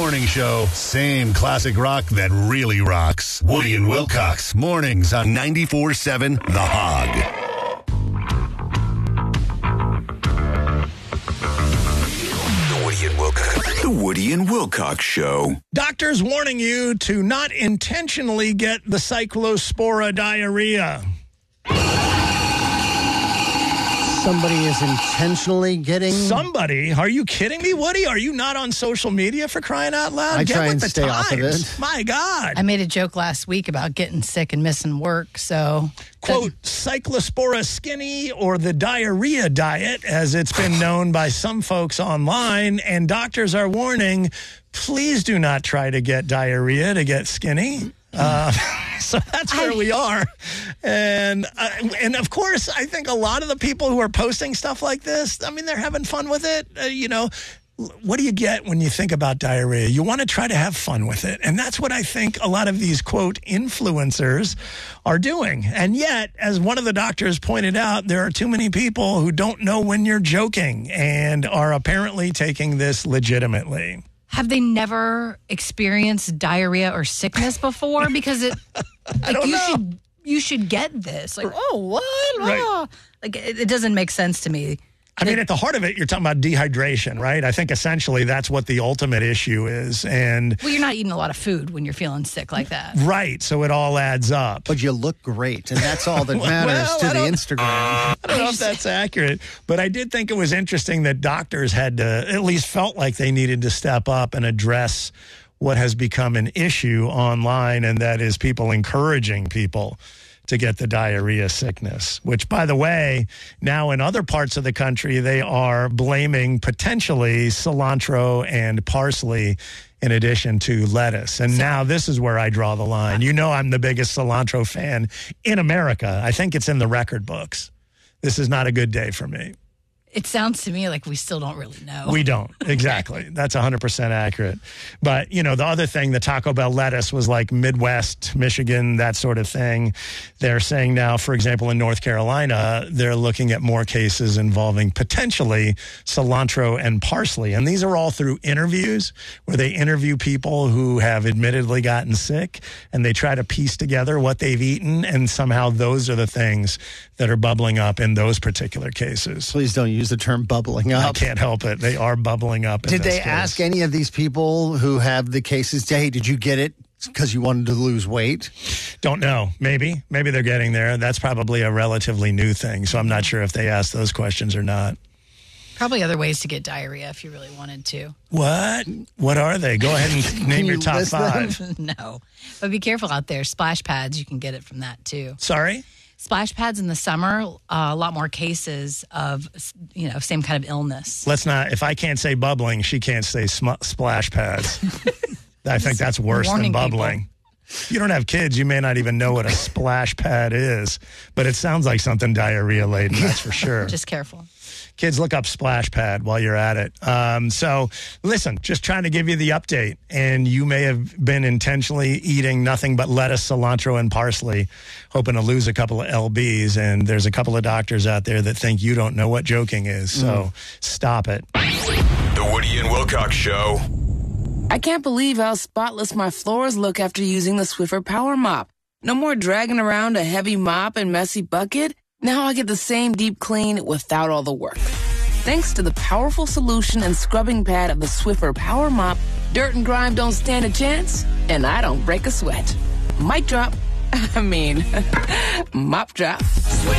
morning show. Same classic rock that really rocks. Woody and Wilcox. Mornings on 94.7 The Hog. The Woody and Wilcox Show. Doctors warning you to not intentionally get the cyclospora diarrhea. Somebody is intentionally getting... Somebody? Are you kidding me, Woody? Are you not on social media, for crying out loud? I Get try with and the stay times. off of it. My God. I made a joke last week about getting sick and missing work, so... Quote, cyclospora skinny, or the diarrhea diet, as it's been known by some folks online, and doctors are warning, please do not try to get diarrhea to get skinny. So that's where we are. And of course, I think a lot of the people who are posting stuff like this, I mean, they're having fun with it. What do you get when you think about diarrhea? You want to try to have fun with it. And that's what I think a lot of these, quote, influencers are doing. And yet, as one of the doctors pointed out, there are too many people who don't know when you're joking and are apparently taking this legitimately. Have they never experienced diarrhea or sickness before? Because you should get this. Like, oh, what? Right. Oh. Like, it doesn't make sense to me. I mean, at the heart of it, you're talking about dehydration, right? I think essentially that's what the ultimate issue is. And well, you're not eating a lot of food when you're feeling sick like that. Right. So it all adds up. But you look great, and that's all that matters to the Instagram. I don't know if that's accurate, but I did think it was interesting that doctors had to, at least felt like they needed to step up and address what has become an issue online, and that is people encouraging people to get the diarrhea sickness, which, by the way, now in other parts of the country, they are blaming potentially cilantro and parsley in addition to lettuce. And now this is where I draw the line. You know, I'm the biggest cilantro fan in America. I think it's in the record books. This is not a good day for me. It sounds to me like we still don't really know. We don't. Exactly. That's 100% accurate. But, you know, the other thing, the Taco Bell lettuce was like Midwest, Michigan, that sort of thing. They're saying now, for example, in North Carolina, they're looking at more cases involving potentially cilantro and parsley. And these are all through interviews where they interview people who have admittedly gotten sick, and they try to piece together what they've eaten. And somehow those are the things that are bubbling up in those particular cases. Please don't use the term bubbling up. I can't help it. They are bubbling up. Did they ask any of these people who have the cases, hey, did you get it because you wanted to lose weight? Don't know. Maybe they're getting there. That's probably a relatively new thing. So I'm not sure if they asked those questions or not. Probably other ways to get diarrhea if you really wanted to. What are they? Go ahead and name your top 5. No. But be careful out there. Splash pads, you can get it from that too. Sorry? Splash pads in the summer, a lot more cases of, same kind of illness. Let's not, if I can't say bubbling, she can't say splash pads. I think that's worse than bubbling. If you don't have kids, you may not even know what a splash pad is, but it sounds like something diarrhea laden, that's for sure. Just careful. Kids, look up splash pad while you're at it. So listen, just trying to give you the update. And you may have been intentionally eating nothing but lettuce, cilantro, and parsley, hoping to lose a couple of lbs. And there's a couple of doctors out there that think you don't know what joking is. So stop it. The Woody and Wilcox Show. I can't believe how spotless my floors look after using the Swiffer Power Mop. No more dragging around a heavy mop and messy bucket. Now I get the same deep clean without all the work. Thanks to the powerful solution and scrubbing pad of the Swiffer Power Mop, dirt and grime don't stand a chance, and I don't break a sweat. Mic drop. Mop drop.